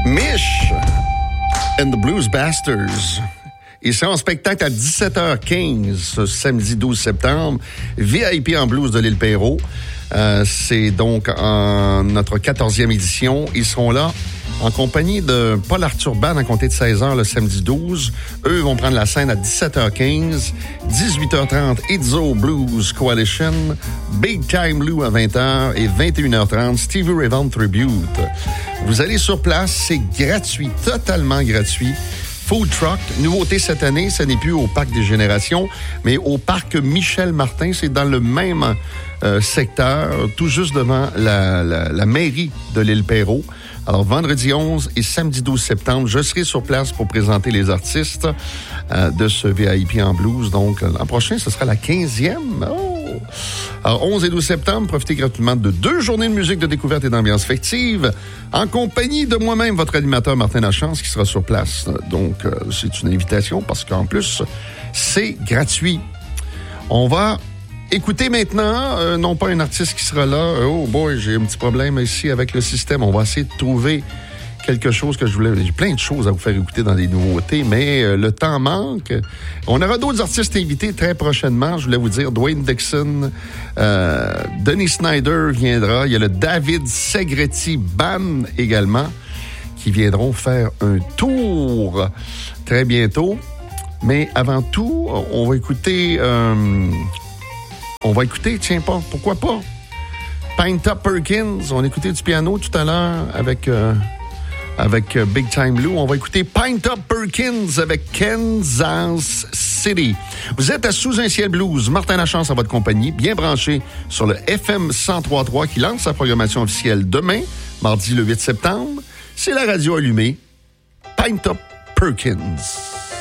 Mish and the Blues Bastards. Ils seront en spectacle à 17h15 ce samedi 12 septembre. VIP en blues de l'île Perrot. C'est donc en notre 14e édition. Ils seront là en compagnie de Paul Arthur Band à compter de 16h le samedi 12. Eux vont prendre la scène à 17h15, 18h30 Izzo Blues Coalition, Big Time Blue à 20h et 21h30 Stevie Ray Vaughan Tribute. Vous allez sur place, c'est gratuit, totalement gratuit. Food Truck, nouveauté cette année, ce n'est plus au Parc des Générations, mais au Parc Michel-Martin. C'est dans le même secteur, tout juste devant la mairie de l'île Perrot. Alors, vendredi 11 et samedi 12 septembre, je serai sur place pour présenter les artistes de ce VIP en blues. Donc, l'an prochain, ce sera la 15e. Oh! Alors, 11 et 12 septembre, profitez gratuitement de 2 journées de musique de découverte et d'ambiance festive en compagnie de moi-même, votre animateur Martin Lachance, qui sera sur place. Donc, c'est une invitation parce qu'en plus, c'est gratuit. On va écoutez maintenant, non pas un artiste qui sera là. Oh boy, j'ai un petit problème ici avec le système. On va essayer de trouver quelque chose que je voulais. J'ai plein de choses à vous faire écouter dans des nouveautés, mais le temps manque. On aura d'autres artistes invités très prochainement. Je voulais vous dire, Dwayne Dixon, Denis Snyder viendra. Il y a le David Segretti Band également qui viendront faire un tour très bientôt. Mais avant tout, on va écouter... tiens pas, pourquoi pas? Pint-Up Perkins, on a écouté du piano tout à l'heure avec Big Time Blue. On va écouter Pint-Up Perkins avec Kansas City. Vous êtes à Sous un ciel blues. Martin Lachance à votre compagnie, bien branché sur le FM 103.3 qui lance sa programmation officielle demain, mardi le 8 septembre. C'est la radio allumée. Pint-Up Perkins.